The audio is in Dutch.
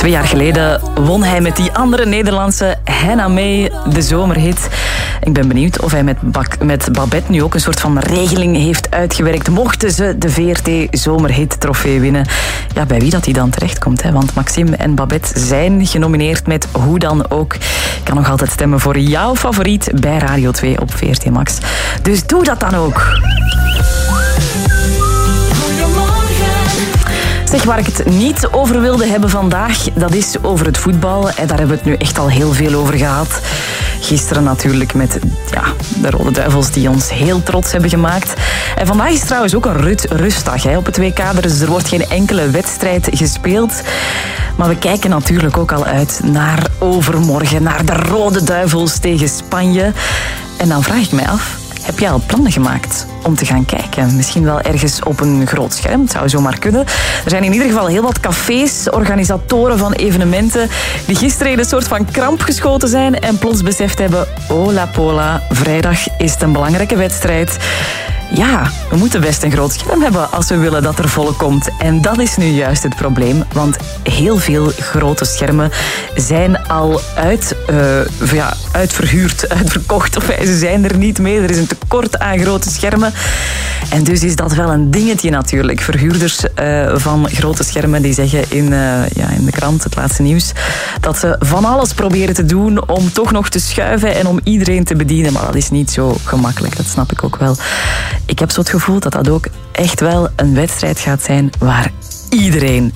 2 jaar geleden won hij met die andere Nederlandse Hannah May de zomerhit. Ik ben benieuwd of hij met Babette nu ook een soort van regeling heeft uitgewerkt. Mochten ze de VRT Zomerhit-trofee winnen. Ja, bij wie dat hij dan terechtkomt. Hè? Want Maxime en Babette zijn genomineerd met hoe dan ook. Ik kan nog altijd stemmen voor jouw favoriet bij Radio 2 op VRT Max. Dus doe dat dan ook. Zeg, waar ik het niet over wilde hebben vandaag, dat is over het voetbal. En daar hebben we het nu echt al heel veel over gehad. Gisteren natuurlijk met de Rode Duivels die ons heel trots hebben gemaakt. En vandaag is trouwens ook een rustdag op het WK. Dus er wordt geen enkele wedstrijd gespeeld. Maar we kijken natuurlijk ook al uit naar overmorgen, naar de Rode Duivels tegen Spanje. En dan vraag ik mij af, heb jij al plannen gemaakt om te gaan kijken? Misschien wel ergens op een groot scherm, het zou zomaar kunnen. Er zijn in ieder geval heel wat cafés, organisatoren van evenementen, die gisteren in een soort van kramp geschoten zijn en plots beseft hebben, oh la pola, vrijdag is het een belangrijke wedstrijd. Ja, we moeten best een groot scherm hebben als we willen dat er volk komt. En dat is nu juist het probleem, want heel veel grote schermen zijn al uitverhuurd, uitverkocht. Of ze zijn er niet meer, er is een tekort aan grote schermen. En dus is dat wel een dingetje natuurlijk. Verhuurders van grote schermen die zeggen in de krant, het laatste nieuws, dat ze van alles proberen te doen om toch nog te schuiven en om iedereen te bedienen. Maar dat is niet zo gemakkelijk, dat snap ik ook wel. Ik heb zo het gevoel dat dat ook echt wel een wedstrijd gaat zijn waar iedereen